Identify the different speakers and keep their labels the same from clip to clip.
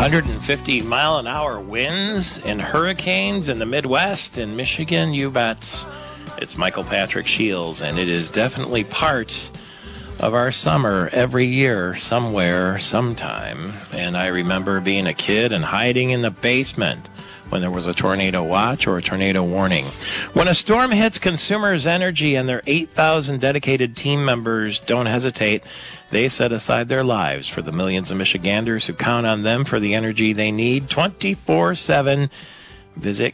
Speaker 1: 150-mile-an-hour winds and hurricanes in the Midwest and Michigan, you bet. It's Michael Patrick Shields, and it is definitely part of our summer every year, somewhere, sometime. And I remember being a kid and hiding in the basement when there was a tornado watch or a tornado warning. When a storm hits, Consumers Energy and their 8,000 dedicated team members don't hesitate. They set aside their lives for the millions of Michiganders who count on them for the energy they need 24/7. Visit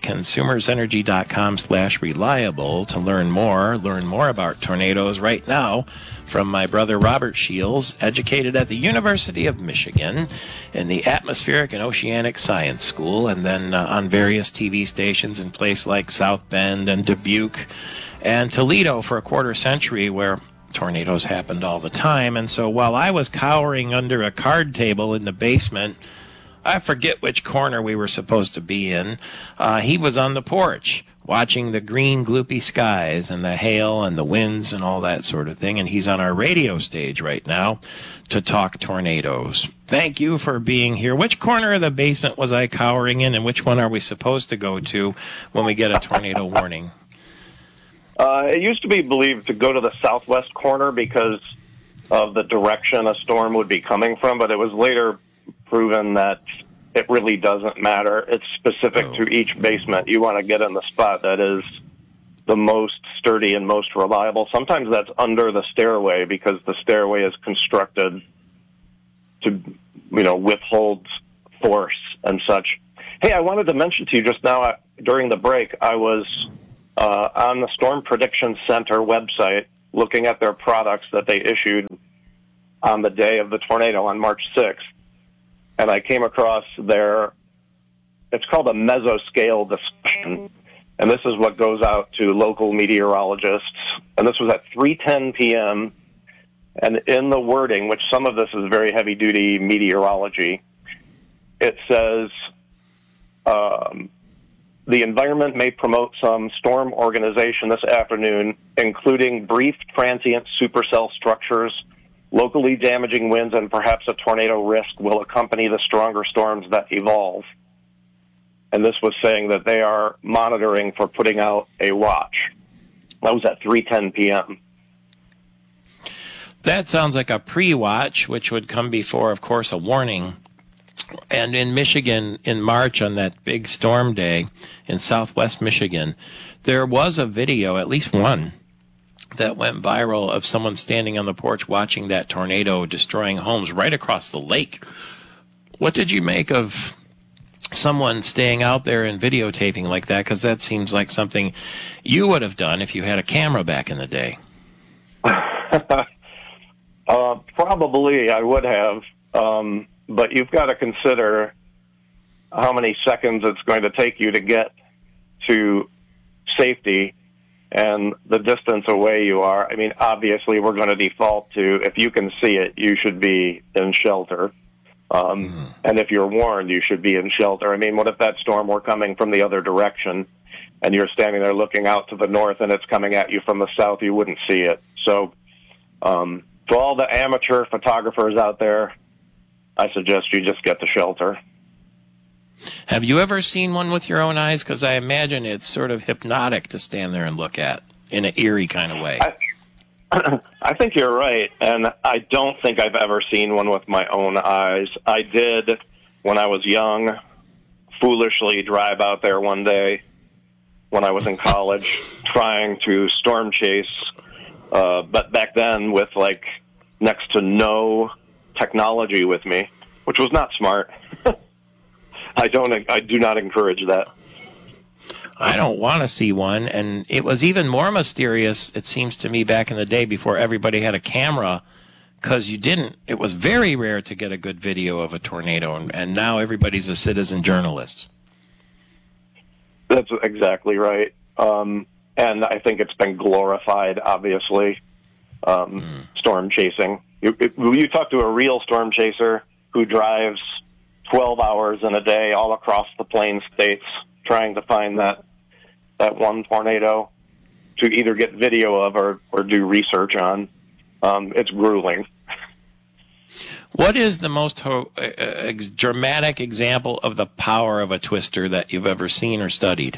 Speaker 1: consumersenergy.com/reliable to learn more. Learn more about tornadoes right now from my brother Robert Shields, educated at the University of Michigan in the Atmospheric and Oceanic Science School, and then on various TV stations in places like South Bend and Dubuque and Toledo for a quarter century, where tornadoes happened all the time. And so while I was cowering under a card table in the basement, I forget which corner we were supposed to be in, he was on the porch watching the green gloopy skies and the hail and the winds and all that sort of thing. And he's on our radio stage right now to talk tornadoes. Thank you for being here. Which corner of the basement was I cowering in, and which one are we supposed to go to when we get a tornado warning?
Speaker 2: It used to be believed to go to the southwest corner because of the direction a storm would be coming from, but it was later proven that it really doesn't matter. It's specific to each basement. You want to get in the spot that is the most sturdy and most reliable. Sometimes that's under the stairway because the stairway is constructed to, withhold force and such. Hey, I wanted to mention to you just now during the break, I was on the Storm Prediction Center website looking at their products that they issued on the day of the tornado on March 6th. And I came across it's called a mesoscale discussion. And this is what goes out to local meteorologists. And this was at 3:10 p.m. And in the wording, which some of this is very heavy-duty meteorology, it says, the environment may promote some storm organization this afternoon, including brief transient supercell structures, locally damaging winds, and perhaps a tornado risk will accompany the stronger storms that evolve. And this was saying that they are monitoring for putting out a watch. That was at 3:10 p.m.
Speaker 1: That sounds like a pre-watch, which would come before, of course, a warning. And in Michigan, in March, on that big storm day in southwest Michigan, there was a video, at least one, that went viral of someone standing on the porch watching that tornado destroying homes right across the lake. What did you make of someone staying out there and videotaping like that? Because that seems like something you would have done if you had a camera back in the day.
Speaker 2: Probably I would have. But you've got to consider how many seconds it's going to take you to get to safety and the distance away you are. I mean, obviously, we're going to default to, if you can see it, you should be in shelter. And if you're warned, you should be in shelter. I mean, what if that storm were coming from the other direction and you're standing there looking out to the north and it's coming at you from the south? You wouldn't see it. So to all the amateur photographers out there, I suggest you just get to shelter.
Speaker 1: Have you ever seen one with your own eyes? Because I imagine it's sort of hypnotic to stand there and look at in an eerie kind of way.
Speaker 2: I think you're right, and I don't think I've ever seen one with my own eyes. I did, when I was young, foolishly drive out there one day when I was in college trying to storm chase, but back then with next to no technology with me, which was not smart. I do not encourage that.
Speaker 1: I don't want to see one, and it was even more mysterious, it seems to me, back in the day before everybody had a camera, because it was very rare to get a good video of a tornado, and now everybody's a citizen journalist.
Speaker 2: That's exactly right. And I think it's been glorified, obviously, storm chasing. You talk to a real storm chaser who drives 12 hours in a day all across the Plains states trying to find that one tornado to either get video of or do research on. It's grueling.
Speaker 1: What is the most dramatic example of the power of a twister that you've ever seen or studied?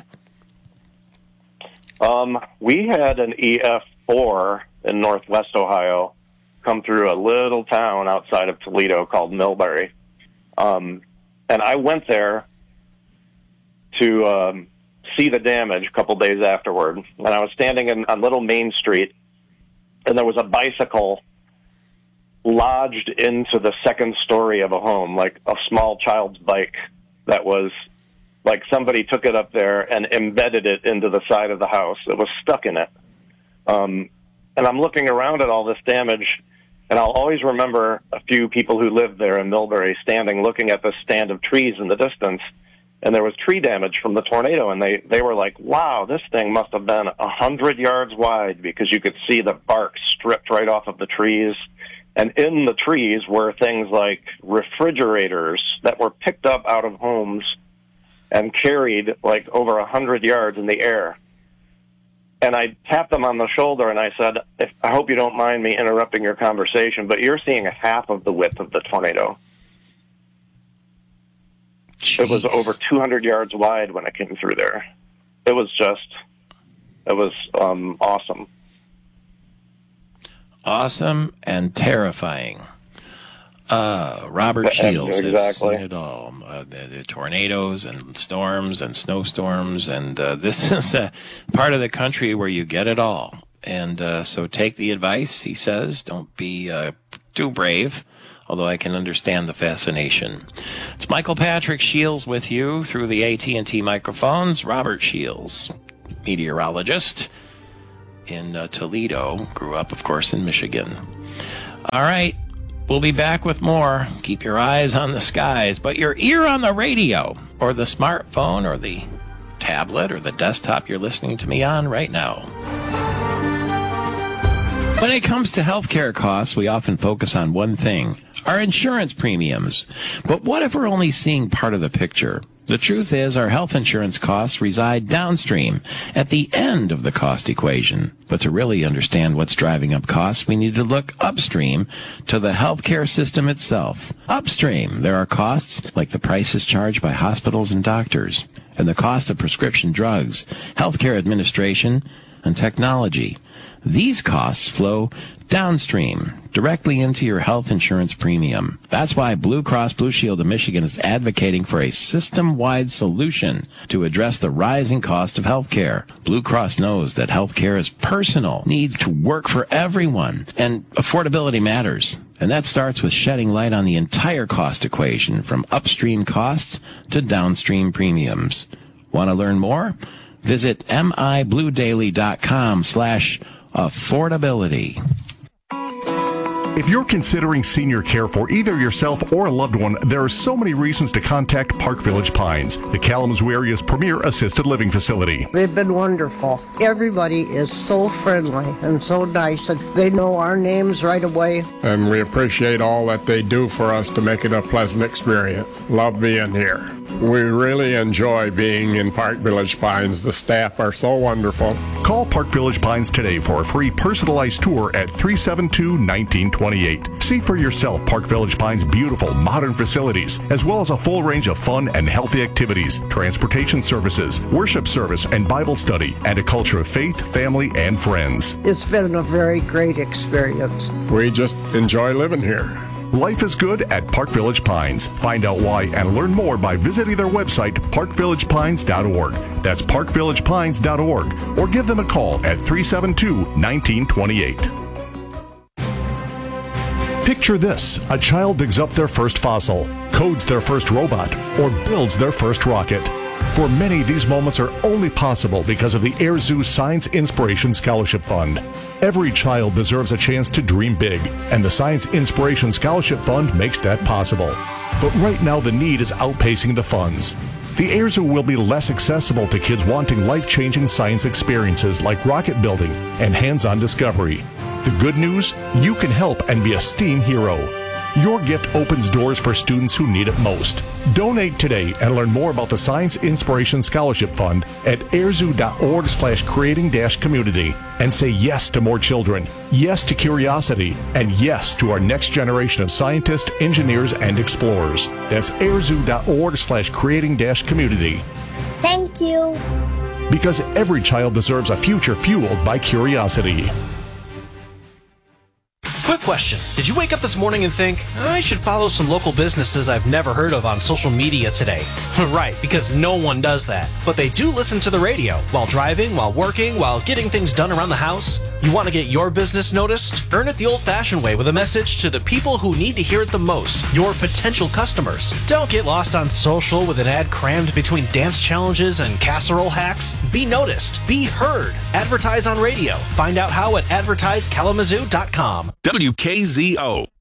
Speaker 2: We had an EF4 in Northwest Ohio come through a little town outside of Toledo called Millbury. And I went there to see the damage a couple days afterward. And I was standing on Little Main Street, and there was a bicycle lodged into the second story of a home, like a small child's bike that was like somebody took it up there and embedded it into the side of the house. It was stuck in it. And I'm looking around at all this damage, and I'll always remember a few people who lived there in Millbury standing looking at this stand of trees in the distance, and there was tree damage from the tornado, and they were like, wow, this thing must have been 100 yards wide, because you could see the bark stripped right off of the trees. And in the trees were things like refrigerators that were picked up out of homes and carried like over 100 yards in the air. And I tapped them on the shoulder and I said, I hope you don't mind me interrupting your conversation, but you're seeing a half of the width of the tornado. Jeez. It was over 200 yards wide when it came through there. It was awesome.
Speaker 1: Awesome and terrifying. Robert Shields has seen it all. The tornadoes and storms and snowstorms, and this is a part of the country where you get it all. And so take the advice, he says. Don't be too brave, although I can understand the fascination. It's Michael Patrick Shields with you through the AT&T microphones. Robert Shields, meteorologist in Toledo, grew up, of course, in Michigan. All right, we'll be back with more. Keep your eyes on the skies, but your ear on the radio, or the smartphone, or the tablet, or the desktop you're listening to me on right now. When it comes to healthcare costs, we often focus on one thing, our insurance premiums. But what if we're only seeing part of the picture? The truth is, our health insurance costs reside downstream, at the end of the cost equation. But to really understand what's driving up costs, we need to look upstream to the healthcare system itself. Upstream, there are costs like the prices charged by hospitals and doctors, and the cost of prescription drugs, healthcare administration, and technology. These costs flow downstream, directly into your health insurance premium. That's why Blue Cross Blue Shield of Michigan is advocating for a system-wide solution to address the rising cost of health care. Blue Cross knows that health care is personal, needs to work for everyone, and affordability matters. And that starts with shedding light on the entire cost equation, from upstream costs to downstream premiums. Want to learn more? Visit mibluedaily.com/affordability.
Speaker 3: If you're considering senior care for either yourself or a loved one, there are so many reasons to contact Park Village Pines, the Kalamazoo area's premier assisted living facility.
Speaker 4: They've been wonderful. Everybody is so friendly and so nice, and they know our names right away.
Speaker 5: And we appreciate all that they do for us to make it a pleasant experience. Love being here. We really enjoy being in Park Village Pines. The staff are so wonderful.
Speaker 3: Call Park Village Pines today for a free personalized tour at 372-1928. See for yourself Park Village Pines' beautiful modern facilities, as well as a full range of fun and healthy activities, transportation services, worship service and Bible study, and a culture of faith, family, and friends.
Speaker 4: It's been a very great experience.
Speaker 5: We just enjoy living here.
Speaker 3: Life is good at Park Village Pines. Find out why and learn more by visiting their website, parkvillagepines.org. That's parkvillagepines.org. Or give them a call at 372-1928. Picture this: a child digs up their first fossil, codes their first robot, or builds their first rocket. For many, these moments are only possible because of the Air Zoo Science Inspiration Scholarship Fund. Every child deserves a chance to dream big, and the Science Inspiration Scholarship Fund makes that possible. But right now, the need is outpacing the funds. The Air Zoo will be less accessible to kids wanting life-changing science experiences like rocket building and hands-on discovery. The good news? You can help and be a STEAM hero. Your gift opens doors for students who need it most. Donate today and learn more about the Science Inspiration Scholarship Fund at airzoo.org/creating-community and say yes to more children, yes to curiosity, and yes to our next generation of scientists, engineers, and explorers. That's airzoo.org/creating-community.
Speaker 6: Thank you.
Speaker 3: Because every child deserves a future fueled by curiosity.
Speaker 7: Quick question. Did you wake up this morning and think, I should follow some local businesses I've never heard of on social media today? Right, because no one does that. But they do listen to the radio while driving, while working, while getting things done around the house. You want to get your business noticed? Earn it the old-fashioned way with a message to the people who need to hear it the most, your potential customers. Don't get lost on social with an ad crammed between dance challenges and casserole hacks. Be noticed. Be heard. Advertise on radio. Find out how at advertisekalamazoo.com.
Speaker 8: WKZO.